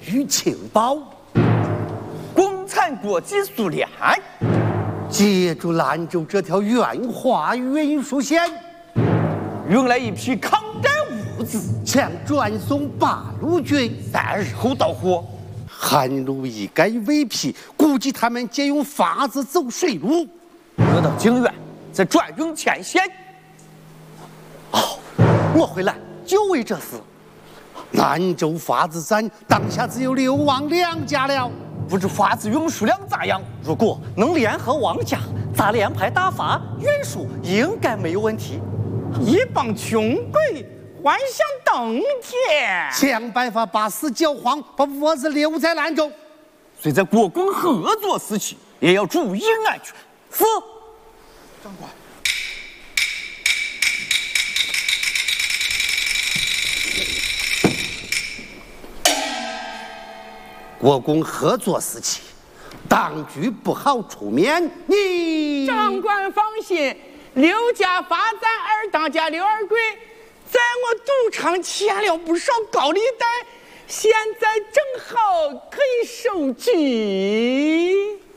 域情报。 共产国际苏联借助兰州这条援华运输线， 运来一批抗战物资， 将转送八路军 3日后到货。 汉路一概未批，估计他们借用法子走水路， 得到靖远，再转运前线。 我回来就为这事。兰州法子站当下只有刘王2家了， 不知法子运输量咋样？ 如果能联合王家，咱连排大发运输应该没有问题。 一帮穷鬼幻想登天， 想办法把事搅黄，把窝子留在兰州。 虽在国共合作时期，也要注意安全。 是， 长官。 国共合作时期，当局不好出面。你长官放心，刘家发展二当家刘二贵，在我赌场欠了不少高利贷，现在正好可以收取。